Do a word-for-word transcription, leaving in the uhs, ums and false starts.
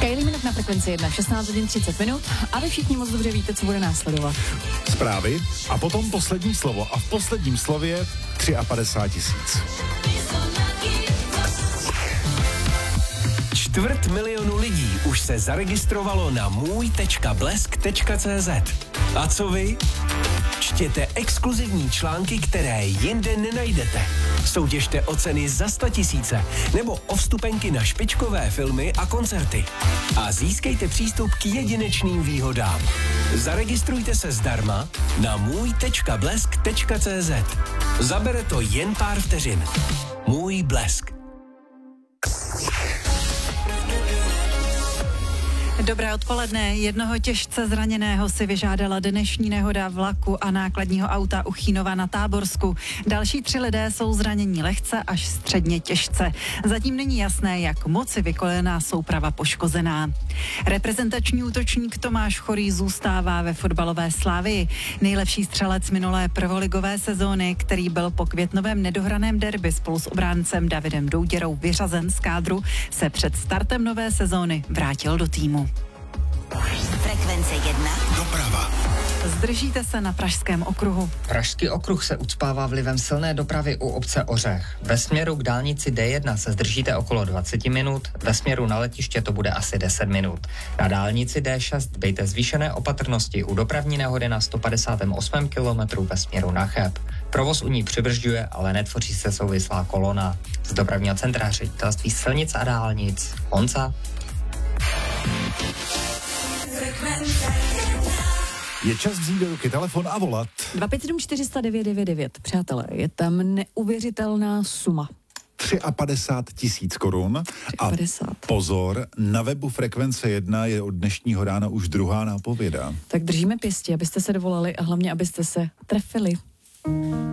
Kylie Minogue na frekvenci jedna, šestnáct hodin třicet minut a vy všichni moc dobře víte, co bude následovat. Zprávy a potom poslední slovo a v posledním slově padesát tři tisíc. Čtvrt milionu lidí už se zaregistrovalo na můj tečka blesk tečka cé zet. A co vy? Čtěte exkluzivní články, které jinde nenajdete. Soutěžte o ceny za sta tisíce nebo o vstupenky na špičkové filmy a koncerty. A získejte přístup k jedinečným výhodám. Zaregistrujte se zdarma na můj tečka blesk tečka cé zet. Zabere to jen pár vteřin. Můj Blesk. Dobré odpoledne. Jednoho těžce zraněného si vyžádala dnešní nehoda vlaku a nákladního auta u Chýnova na Táborsku. Další tři lidé jsou zranění lehce až středně těžce. Zatím není jasné, jak moc je vykolená souprava poškozená. Reprezentační útočník Tomáš Chorý zůstává ve fotbalové Slavii. Nejlepší střelec minulé prvoligové sezóny, který byl po květnovém nedohraném derby spolu s obráncem Davidem Douděrou vyřazen z kádru, se před startem nové sezóny vrátil do týmu. Frekvence jedna. Doprava. Zdržíte se na Pražském okruhu. Pražský okruh se ucpává vlivem silné dopravy u obce Ořech. Ve směru k dálnici dé jedna se zdržíte okolo dvacet minut, ve směru na letiště to bude asi deset minut. Na dálnici dé šest dbejte zvýšené opatrnosti u dopravní nehody na sto padesát osm kilometrů ve směru na Cheb. Provoz u ní přibržďuje, ale netvoří se souvislá kolona. Z dopravního centra Ředitelství silnic a dálnic Honza. Je čas vzít do ruky telefon a volat. dva pět sedm čtyři sta devět devět devět. Přátelé, je tam neuvěřitelná suma. padesát tři tisíc korun. A padesát. pozor, na webu Frekvence jedna je od dnešního rána už druhá nápověda. Tak držíme pěstí, abyste se dovolali a hlavně, abyste se trefili.